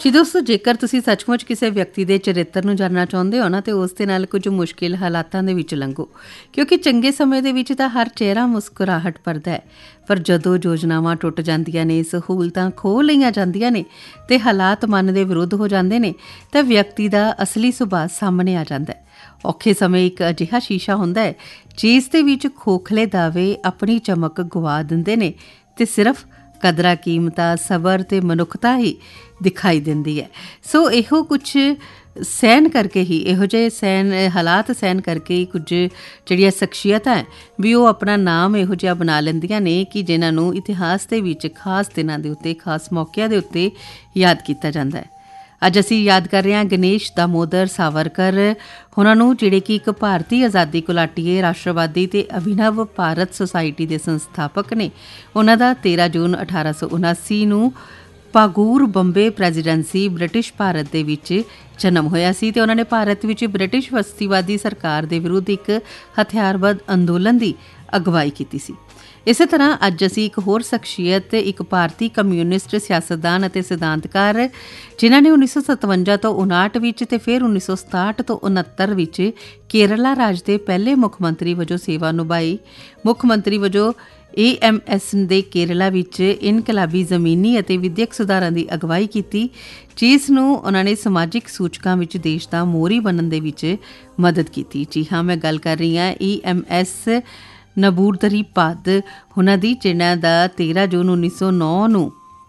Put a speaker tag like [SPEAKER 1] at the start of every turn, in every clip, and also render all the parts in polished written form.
[SPEAKER 1] ਜੀ ਦੋਸਤੋ, ਜੇਕਰ ਤੁਸੀਂ ਸੱਚਮੁੱਚ ਕਿਸੇ ਵਿਅਕਤੀ ਦੇ ਚਰਿੱਤਰ ਨੂੰ ਜਾਣਨਾ ਚਾਹੁੰਦੇ ਹੋ ਨਾ, ਤੇ ਉਸ ਦੇ ਨਾਲ ਕੁਝ ਮੁਸ਼ਕਿਲ ਹਾਲਾਤਾਂ ਦੇ ਵਿੱਚ ਲੰਘੋ, ਕਿਉਂਕਿ ਚੰਗੇ ਸਮੇਂ ਦੇ ਵਿੱਚ ਤਾਂ ਹਰ ਚਿਹਰਾ ਮੁਸਕਰਾਹਟ ਭਰਦਾ ਹੈ, ਪਰ ਜਦੋਂ ਯੋਜਨਾਵਾਂ ਟੁੱਟ ਜਾਂਦੀਆਂ ਨੇ, ਸਹੂਲਤਾਂ ਖੋਹ ਲਈਆਂ ਜਾਂਦੀਆਂ ਨੇ ਤੇ ਹਾਲਾਤ ਮਨ ਦੇ ਵਿਰੁੱਧ ਹੋ ਜਾਂਦੇ ਨੇ, ਤਾਂ ਵਿਅਕਤੀ ਦਾ ਅਸਲੀ ਸੁਭਾਅ ਸਾਹਮਣੇ ਆ ਜਾਂਦਾ ਹੈ। ਔਖੇ ਸਮੇਂ ਇੱਕ ਅਜਿਹਾ ਸ਼ੀਸ਼ਾ ਹੁੰਦਾ ਹੈ ਜਿਸ ਦੇ ਵਿੱਚ ਖੋਖਲੇ ਦਾਅਵੇ ਆਪਣੀ ਚਮਕ ਗਵਾ ਦਿੰਦੇ ਨੇ ਤੇ ਸਿਰਫ ਕਦਰਾਂ ਕੀਮਤਾਂ, ਸਬਰ ਤੇ ਮਨੁੱਖਤਾ ਹੀ ਦਿਖਾਈ ਦਿੰਦੀ ਹੈ। ਸੋ ਇਹੋ ਕੁਛ ਸਹਿਣ ਕਰਕੇ ਹੀ, ਇਹੋ ਜਿਹੇ ਹਾਲਾਤ ਸਹਿਣ ਕਰਕੇ ਹੀ ਕੁਝ ਜਿਹੜੀਆਂ ਸ਼ਖਸੀਅਤਾਂ ਹੈ ਵੀ ਉਹ ਆਪਣਾ ਨਾਮ ਇਹੋ ਜਿਹਾ ਬਣਾ ਲੈਂਦੀਆਂ ਨੇ ਕਿ ਜਿਨ੍ਹਾਂ ਨੂੰ ਇਤਿਹਾਸ ਦੇ ਵਿੱਚ ਖਾਸ ਦਿਨਾਂ ਦੇ ਉੱਤੇ, ਖਾਸ ਮੌਕਿਆਂ ਦੇ ਉੱਤੇ ਯਾਦ ਕੀਤਾ ਜਾਂਦਾ ਹੈ। ਅੱਜ ਅਸੀਂ ਯਾਦ ਕਰ ਰਹੇ ਹਾਂ ਗਣੇਸ਼ ਦਾਮੋਦਰ ਸਾਵਰਕਰ ਉਹਨਾਂ ਨੂੰ, ਜਿਹੜੇ ਕਿ ਇੱਕ ਭਾਰਤੀ ਆਜ਼ਾਦੀ ਘੁਲਾਟੀਏ, ਰਾਸ਼ਟਰਵਾਦੀ ਤੇ ਅਭਿਨਵ ਭਾਰਤ ਸੁਸਾਇਟੀ ਦੇ ਸੰਸਥਾਪਕ ਨੇ। ਉਹਨਾਂ ਦਾ 13 ਜੂਨ 1879 ਨੂੰ ਪਾਗੂਰ ਬੰਬੇ ਪ੍ਰੈਜ਼ੀਡੈਂਸੀ, ਬ੍ਰਿਟਿਸ਼ ਭਾਰਤ ਦੇ ਵਿੱਚ ਜਨਮ ਹੋਇਆ ਸੀ ਤੇ ਉਹਨਾਂ ਨੇ ਭਾਰਤ ਵਿੱਚ ਬ੍ਰਿਟਿਸ਼ ਬਸਤੀਵਾਦੀ ਸਰਕਾਰ ਦੇ ਵਿਰੁੱਧ ਇੱਕ ਹਥਿਆਰਬੰਦ ਅੰਦੋਲਨ ਦੀ ਅਗਵਾਈ ਕੀਤੀ ਸੀ। ਇਸੇ ਤਰ੍ਹਾਂ ਅੱਜ ਅਸੀਂ ਇੱਕ ਹੋਰ ਸ਼ਖਸੀਅਤ, ਇੱਕ ਭਾਰਤੀ ਕਮਿਊਨਿਸਟ ਸਿਆਸਤਦਾਨ ਅਤੇ ਸਿਧਾਂਤਕਾਰ, ਜਿਨ੍ਹਾਂ ਨੇ 1957 ਤੋਂ 59 ਵਿੱਚ ਤੇ ਫਿਰ 1967 ਤੋਂ 69 ਵਿੱਚ ਕੇਰਲਾ ਰਾਜ ਦੇ ਪਹਿਲੇ ਮੁੱਖ ਮੰਤਰੀ ਵਜੋਂ ਸੇਵਾ ਨਿਭਾਈ। ਮੁੱਖ ਮੰਤਰੀ ਵਜੋਂ AMS ਦੇ ਕੇਰਲਾ ਵਿੱਚ ਇਨਕਲਾਬੀ ਜ਼ਮੀਨੀ ਅਤੇ ਵਿਦਿਅਕ ਸੁਧਾਰਾਂ ਦੀ ਅਗਵਾਈ ਕੀਤੀ, ਜਿਸ ਨੂੰ ਉਹਨਾਂ ਨੇ ਸਮਾਜਿਕ ਸੂਚਕਾਂ ਵਿੱਚ ਦੇਸ਼ ਦਾ ਮੋਹਰੀ ਬਣਨ ਦੇ ਵਿੱਚ ਮਦਦ ਕੀਤੀ। ਜੀ ਹਾਂ, ਮੈਂ ਗੱਲ ਕਰ ਰਹੀ ਹਾਂ AMS ਨਬੂਰਦਰੀਪਾਦ ਉਹਨਾਂ ਦੀ, ਜਿਨ੍ਹਾਂ ਦਾ 13 ਜੂਨ 1909 ਨੂੰ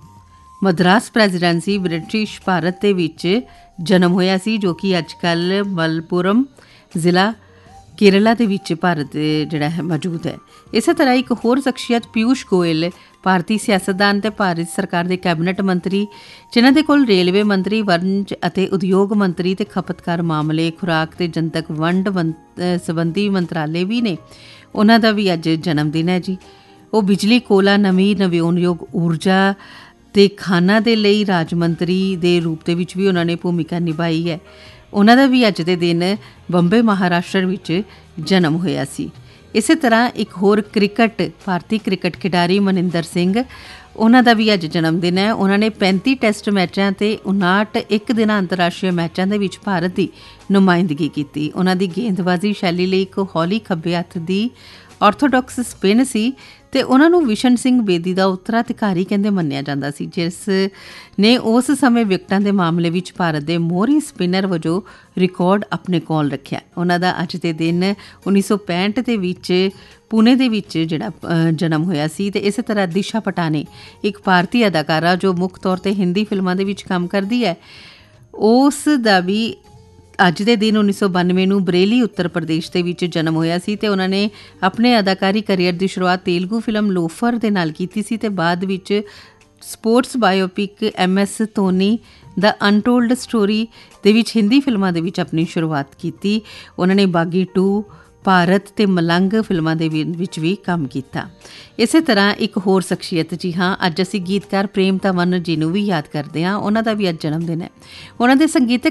[SPEAKER 1] ਮਦਰਾਸ ਪ੍ਰੈਜ਼ੀਡੈਂਸੀ, ਬ੍ਰਿਟਿਸ਼ ਭਾਰਤ ਦੇ ਵਿੱਚ ਜਨਮ ਹੋਇਆ ਸੀ, ਜੋ ਕਿ ਅੱਜ ਕੱਲ੍ਹ ਮਲਪੁਰਮ ਜ਼ਿਲ੍ਹਾ ਕੇਰਲਾ ਦੇ ਵਿੱਚ ਭਾਰਤ ਜਿਹੜਾ ਹੈ ਮੌਜੂਦ ਹੈ। ਇਸੇ ਤਰ੍ਹਾਂ ਇੱਕ ਹੋਰ ਸ਼ਖਸੀਅਤ ਪਿਊਸ਼ ਗੋਇਲ, ਭਾਰਤੀ ਸਿਆਸਤਦਾਨ ਤੇ ਭਾਰਤ ਸਰਕਾਰ ਦੇ ਕੈਬਨਿਟ ਮੰਤਰੀ, ਜਿਨ੍ਹਾਂ ਦੇ ਕੋਲ ਰੇਲਵੇ ਮੰਤਰੀ, ਵਣਜ ਅਤੇ ਉਦਯੋਗ ਮੰਤਰੀ ਤੇ ਖਪਤਕਾਰ ਮਾਮਲੇ, ਖੁਰਾਕ ਤੇ ਜਨਤਕ ਵੰਡ ਸੰਬੰਧੀ ਮੰਤਰਾਲੇ ਵੀ ਨੇ। ਉਹਨਾਂ ਦਾ ਵੀ ਅੱਜ ਜਨਮ ਦਿਨ ਹੈ ਜੀ। ਉਹ ਬਿਜਲੀ, ਕੋਲਾ, ਨਵੀਂ ਨਵਿਆਉਣਯੋਗ ਊਰਜਾ ਤੇ ਖਾਨਾਂ ਦੇ ਲਈ ਰਾਜ ਮੰਤਰੀ ਦੇ ਰੂਪ ਦੇ ਵਿੱਚ ਵੀ ਉਹਨਾਂ ਨੇ ਭੂਮਿਕਾ ਨਿਭਾਈ ਹੈ। ਉਹਨਾਂ ਦਾ ਵੀ ਅੱਜ ਦੇ ਦਿਨ ਬੰਬੇ, ਮਹਾਰਾਸ਼ਟਰ ਵਿੱਚ ਜਨਮ ਹੋਇਆ ਸੀ। ਇਸੇ ਤਰ੍ਹਾਂ ਇੱਕ ਹੋਰ ਭਾਰਤੀ ਕ੍ਰਿਕਟ ਖਿਡਾਰੀ ਮਨਿੰਦਰ ਸਿੰਘ, ਉਹਨਾਂ ਦਾ ਵੀ ਅੱਜ ਜਨਮ ਦਿਨ ਹੈ। ਉਹਨਾਂ ਨੇ 35 ਟੈਸਟ ਮੈਚਾਂ ਤੇ 59 ਇੱਕ ਦਿਨਾਂ ਅੰਤਰਰਾਸ਼ਟਰੀ ਮੈਚਾਂ ਦੇ ਵਿੱਚ ਭਾਰਤ ਦੀ ਨੁਮਾਇੰਦਗੀ ਕੀਤੀ। ਉਹਨਾਂ ਦੀ ਗੇਂਦਬਾਜ਼ੀ ਸ਼ੈਲੀ ਲਈ ਇੱਕ ਹੌਲੀ ਖੱਬੇ ਹੱਥ ਦੀ ਆਰਥੋਡਾਕਸ ਸਪਿਨ ਸੀ ਤੇ ਉਹਨਾਂ ਨੂੰ ਵਿਸ਼ਨ ਸਿੰਘ ਬੇਦੀ ਦਾ ਉੱਤਰਾਧਿਕਾਰੀ ਕਹਿੰਦੇ ਮੰਨਿਆ ਜਾਂਦਾ ਸੀ, ਜਿਸ ਨੇ ਉਸ ਸਮੇਂ ਵਿਕਟਾਂ ਦੇ ਮਾਮਲੇ ਵਿੱਚ ਭਾਰਤ ਦੇ ਮੋਹਰੀ ਸਪਿਨਰ ਵਜੋਂ ਰਿਕਾਰਡ ਆਪਣੇ ਕੋਲ ਰੱਖਿਆ। ਉਹਨਾਂ ਦਾ ਅੱਜ ਦੇ ਦਿਨ 1965 ਦੇ ਵਿੱਚ ਪੁਣੇ ਦੇ ਵਿੱਚ ਜਿਹੜਾ ਜਨਮ ਹੋਇਆ ਸੀ। ਤੇ ਇਸੇ ਤਰ੍ਹਾਂ ਦਿਸ਼ਾ ਪਟਾਨੀ, ਇੱਕ ਭਾਰਤੀ ਅਦਾਕਾਰਾ ਜੋ ਮੁੱਖ ਤੌਰ 'ਤੇ ਹਿੰਦੀ ਫਿਲਮਾਂ ਦੇ ਵਿੱਚ ਕੰਮ ਕਰਦੀ ਹੈ, ਉਸ ਦਾ ਵੀ ਅੱਜ ਦੇ ਦਿਨ 1992 ਨੂੰ ਬਰੇਲੀ, ਉੱਤਰ ਪ੍ਰਦੇਸ਼ ਦੇ ਵਿੱਚ ਜਨਮ ਹੋਇਆ ਸੀ ਤੇ ਉਹਨਾਂ ਨੇ ਆਪਣੇ ਅਦਾਕਾਰੀ ਕਰੀਅਰ ਦੀ ਸ਼ੁਰੂਆਤ ਤੇਲਗੂ ਫਿਲਮ ਲੋਫਰ ਦੇ ਨਾਲ ਕੀਤੀ ਸੀ ਤੇ ਬਾਅਦ ਵਿੱਚ ਸਪੋਰਟਸ ਬਾਇਓਪਿਕ MS ਧੋਨੀ ਦਾ ਅਨਟੋਲਡ ਸਟੋਰੀ ਦੇ ਵਿੱਚ ਹਿੰਦੀ ਫਿਲਮਾਂ ਦੇ ਵਿੱਚ ਆਪਣੀ ਸ਼ੁਰੂਆਤ ਕੀਤੀ। ਉਹਨਾਂ ਨੇ ਬਾਗੀ 2, ਭਾਰਤ ਤੇ ਮਲੰਗ ਫਿਲਮਾਂ ਦੇ ਵਿੱਚ ਵੀ ਕੰਮ ਕੀਤਾ। ਇਸੇ ਤਰ੍ਹਾਂ ਇੱਕ ਹੋਰ ਸ਼ਖਸੀਅਤ, ਜੀ ਹਾਂ, ਅੱਜ ਅਸੀਂ ਗੀਤਕਾਰ ਪ੍ਰੇਮ ਧਵਨ ਜੀ ਨੂੰ ਵੀ ਯਾਦ ਕਰਦੇ ਹਾਂ। ਉਹਨਾਂ ਦਾ ਵੀ ਅੱਜ ਜਨਮ ਦਿਨ ਹੈ। ਉਹਨਾਂ ਦੇ ਸੰਗੀਤਕ